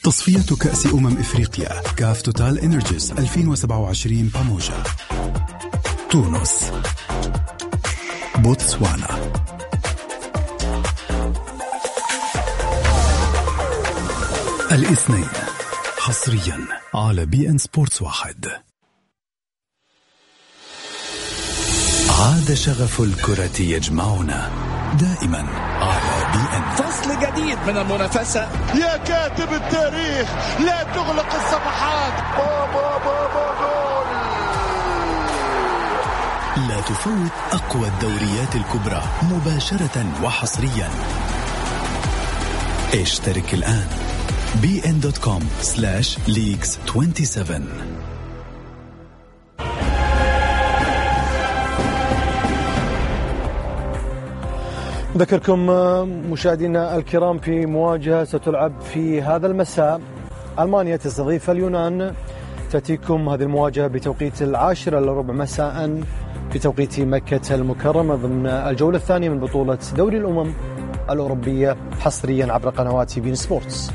تصفية كأس إفريقيا كاف توتال إنرجيز 2027 باموجا. تونس، بوتسوانا. الاثنين حصريا على BN سبورتس 1. عاد شغف الكرة يجمعنا دائما على BN. فصل جديد من المنافسة. يا كاتب التاريخ لا تغلق الصفحات. لا تفوت أقوى الدوريات الكبرى مباشرة وحصريا. اشترك الآن bn.com/leagues27. ذكركم مشاهدينا الكرام في مواجهة ستلعب في هذا المساء. ألمانيا تستضيف اليونان. تأتيكم هذه المواجهة بتوقيت 10:15 مساء في توقيت مكة المكرمة ضمن الجولة الثانية من بطولة دوري الأمم الأوروبية حصريا عبر قنوات BN سبورتس.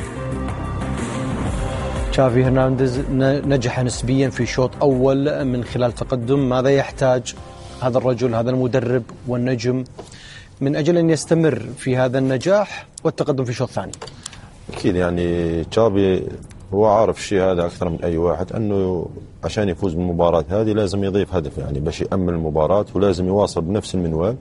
تشافي هرنانديز نجح نسبيا في شوط أول من خلال تقدم. ماذا يحتاج هذا الرجل، هذا المدرب والنجم، من أجل أن يستمر في هذا النجاح والتقدم في شوط ثاني؟ أكيد يعني تشافي هو عارف الشيء هذا أكثر من أي واحد، أنه عشان يفوز بالمباراة هذه لازم يضيف هدف يعني باش يأمن المباراة، ولازم يواصل بنفس المنوال.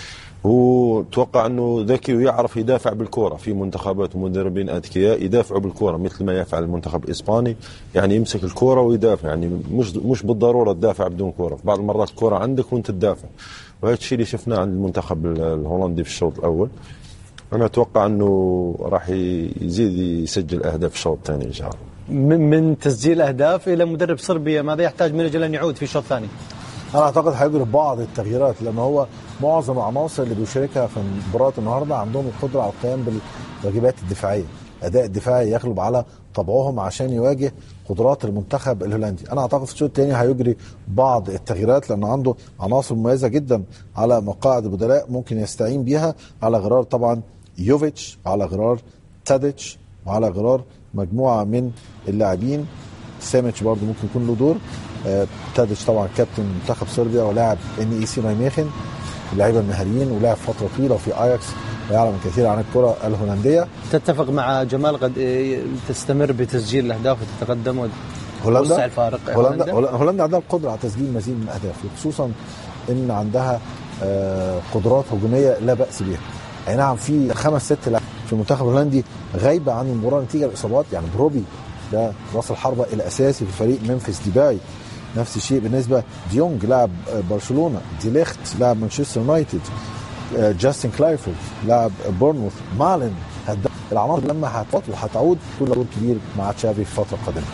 وتوقع أنه ذكي ويعرف يدافع بالكرة. في منتخبات ومدربين أذكياء يدافعوا بالكرة مثل ما يفعل المنتخب الإسباني، يعني يمسك الكرة ويدافع، يعني مش بالضرورة تدافع بدون كرة، بعض المرات الكرة عندك وانت تدافع. وهذا الشيء اللي شفناه عند المنتخب الهولندي في الشوط الأول. أنا أتوقع أنه راح يزيد يسجل أهداف في الشوط الثاني إن شاء الله. من تسجيل أهداف إلى مدرب صربيا ماذا يحتاج من أجل أن يعود في الشوط الثاني؟ أنا أعتقد هيجري بعض التغييرات، لأن هو معظم العناصر اللي بيشاركها في مباراة النهاردة عندهم القدرة على القيام بالواجبات الدفاعية، أداء الدفاعي يغلب على طبعهم عشان يواجه قدرات المنتخب الهولندي. أنا أعتقد في الشوط الثاني هيجري بعض التغييرات، لأن عنده عناصر مميزة جدا على مقاعد البدلاء ممكن يستعين بيها، على غرار طبعا يوفيتش، على غرار تاديتش، وعلى غرار مجموعة من اللاعبين. ساميتش برضو ممكن يكون له دور. تاديتش طبعا كابتن منتخب صربيا ولاعب NEC نايميخن، اللاعبين المهاريين، ولاعب فترة طويلة في اياكس ويعلم الكثير عن الكرة الهولندية. تتفق مع جمال قد تستمر بتسجيل الأهداف وتتقدم وتوسع الفارق؟ هولندا عندها القدرة على تسجيل مزيد من الأهداف، خصوصا إن عندها قدرات هجومية لا بأس بها. أي نعم في 5-6 لاعب في المنتخب الهولندي غايبة عن المباراة نتيجة الإصابات، يعني بروبي ده راس الحربة الأساسي في فريق ممفيس ديباي، نفس الشيء بالنسبة ديونج لاعب برشلونة، دي ليخت لاعب مانشستر يونايتد، جاستن كلايفورد لاعب بورنموث، مالن. العناصر لما هتعود كل دور كبير مع تشافي في الفترة القادمة.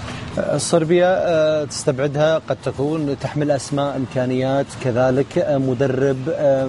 صربيا تستبعدها قد تكون تحمل أسماء إمكانيات كذلك مدرب